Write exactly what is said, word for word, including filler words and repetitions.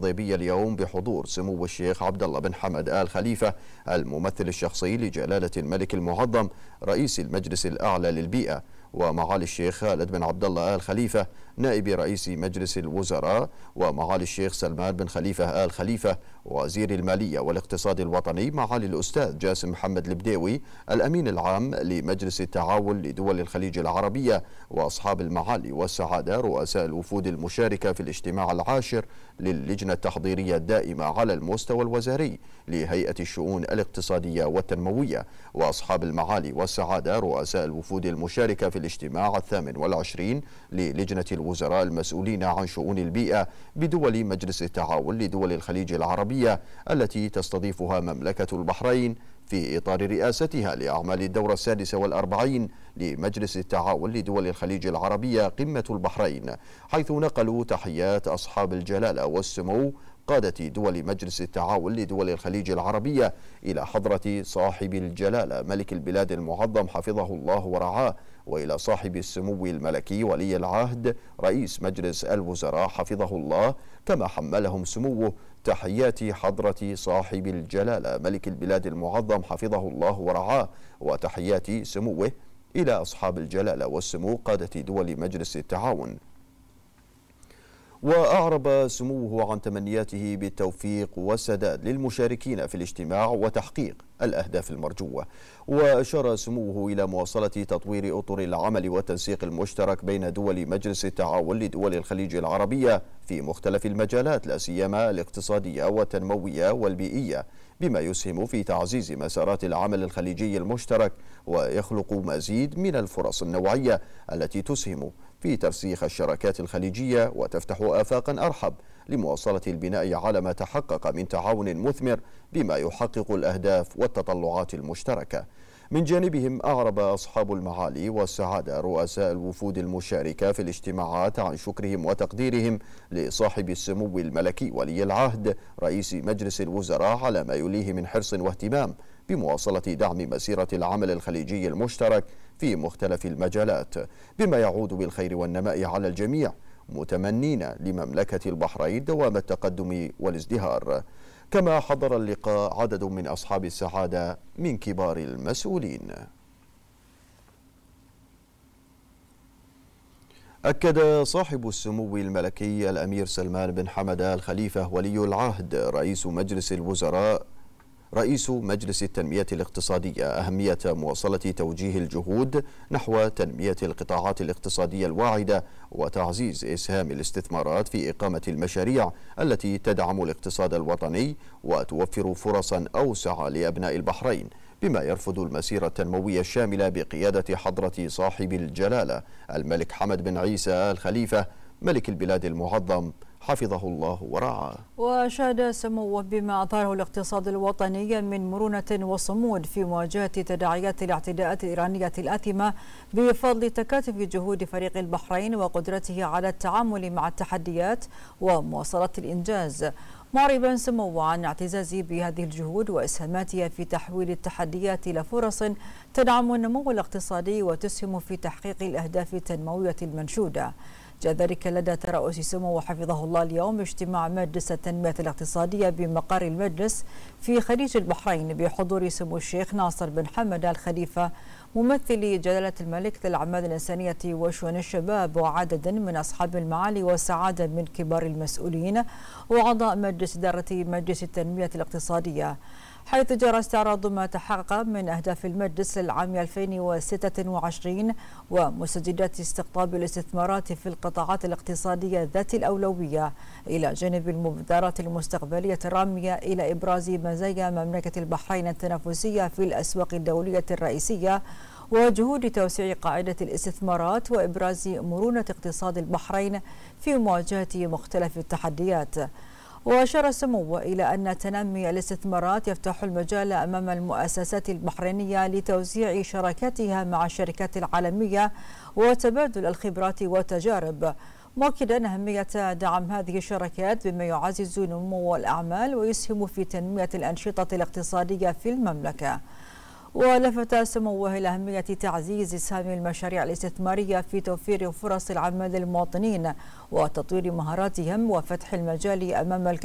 الحضيبية اليوم بحضور سمو الشيخ عبد الله بن حمد آل خليفة الممثل الشخصي لجلالة الملك المعظم رئيس المجلس الأعلى للبيئة، ومعالي الشيخ خالد بن عبد الله آل خليفة نائب رئيس مجلس الوزراء، ومعالي الشيخ سلمان بن خليفة آل خليفة وزير المالية والاقتصاد الوطني، معالي الأستاذ جاسم محمد البديوي الأمين العام لمجلس التعاون لدول الخليج العربية، وأصحاب المعالي والسعادة رؤساء الوفود المشاركة في الاجتماع العاشر للجنة التحضيرية الدائمة على المستوى الوزاري لهيئة الشؤون الاقتصادية والتنموية، وأصحاب المعالي والسعادة رؤساء الوفود المشاركة في الاجتماع الثامن والعشرين للجنة الوزراء المسؤولين عن شؤون البيئة بدول مجلس التعاون لدول الخليج العربية التي تستضيفها مملكة البحرين في إطار رئاستها لأعمال الدورة السادسة والأربعين لمجلس التعاون لدول الخليج العربية قمة البحرين، حيث نقلوا تحيات أصحاب الجلالة والسمو قادة دول مجلس التعاون لدول الخليج العربية إلى حضرة صاحب الجلالة ملك البلاد المعظم حفظه الله ورعاه، وإلى صاحب السمو الملكي ولي العهد رئيس مجلس الوزراء حفظه الله، كما حملهم سموه تحيات حضرة صاحب الجلالة ملك البلاد المعظم حفظه الله ورعاه، وتحيات سموه إلى أصحاب الجلالة والسمو قادة دول مجلس التعاون. وأعرب سموه عن تمنياته بالتوفيق والسداد للمشاركين في الاجتماع وتحقيق الأهداف المرجوة، وأشار سموه إلى مواصلة تطوير أطر العمل والتنسيق المشترك بين دول مجلس التعاون لدول الخليج العربية في مختلف المجالات لا سيما الاقتصادية والتنموية والبيئية، بما يسهم في تعزيز مسارات العمل الخليجي المشترك ويخلق مزيد من الفرص النوعية التي تسهم في ترسيخ الشراكات الخليجية وتفتح آفاقا أرحب لمواصلة البناء على ما تحقق من تعاون مثمر بما يحقق الأهداف والتطلعات المشتركة. من جانبهم أعرب أصحاب المعالي والسعادة رؤساء الوفود المشاركة في الاجتماعات عن شكرهم وتقديرهم لصاحب السمو الملكي ولي العهد رئيس مجلس الوزراء على ما يليه من حرص واهتمام بمواصلة دعم مسيرة العمل الخليجي المشترك في مختلف المجالات بما يعود بالخير والنماء على الجميع، متمنين لمملكة البحرين دوام التقدم والازدهار. كما حضر اللقاء عدد من أصحاب السعادة من كبار المسؤولين. أكد صاحب السمو الملكي الأمير سلمان بن حمد آل خليفة ولي العهد رئيس مجلس الوزراء رئيس مجلس التنمية الاقتصادية أهمية مواصلة توجيه الجهود نحو تنمية القطاعات الاقتصادية الواعدة وتعزيز إسهام الاستثمارات في إقامة المشاريع التي تدعم الاقتصاد الوطني وتوفر فرصا أوسع لأبناء البحرين، بما يرفض المسيرة التنموية الشاملة بقيادة حضرة صاحب الجلالة الملك حمد بن عيسى آل خليفة ملك البلاد المعظم حفظه الله ورعاه. وشهد سموه بما أظهره الاقتصاد الوطني من مرونة وصمود في مواجهة تداعيات الاعتداءات الإيرانية الآثمة بفضل تكاتف جهود فريق البحرين وقدرته على التعامل مع التحديات ومواصلة الإنجاز، معربا سموه عن اعتزازه بهذه الجهود وإسهاماتها في تحويل التحديات إلى فرص تدعم النمو الاقتصادي وتسهم في تحقيق الأهداف التنموية المنشودة. جاء ذلك لدى ترأس سموه حفظه الله اليوم اجتماع مجلس التنمية الاقتصادية بمقر المجلس في خليج البحرين بحضور سمو الشيخ ناصر بن حمد آل خليفة ممثل جلالة الملك للأعمال الإنسانية وشؤون الشباب وعدد من أصحاب المعالي والسعادة من كبار المسؤولين وأعضاء مجلس إدارة مجلس التنمية الاقتصادية، حيث جرى استعراض ما تحقق من أهداف المجلس للعام ألفين وستة وعشرين ومستجدات استقطاب الاستثمارات في القطاعات الاقتصادية ذات الأولوية، إلى جانب المبادرات المستقبلية الرامية إلى إبراز مزايا مملكة البحرين التنافسية في الأسواق الدولية الرئيسية وجهود توسيع قاعدة الاستثمارات وإبراز مرونة اقتصاد البحرين في مواجهة مختلف التحديات. وأشار سموه إلى أن تنمي الاستثمارات يفتح المجال أمام المؤسسات البحرينية لتوزيع شراكاتها مع الشركات العالمية وتبادل الخبرات والتجارب، مؤكدا أهمية دعم هذه الشراكات بما يعزز نمو الأعمال ويسهم في تنمية الأنشطة الاقتصادية في المملكة. ولفت سموه إلى أهمية تعزيز إسهام المشاريع الاستثمارية في توفير فرص العمل للمواطنين وتطوير مهاراتهم وفتح المجال أمام